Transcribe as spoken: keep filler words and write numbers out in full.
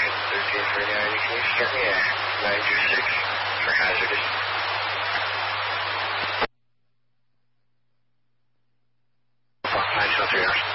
thirteen forty-nine, can you start me at nine two six for hazardous? nine two three hours.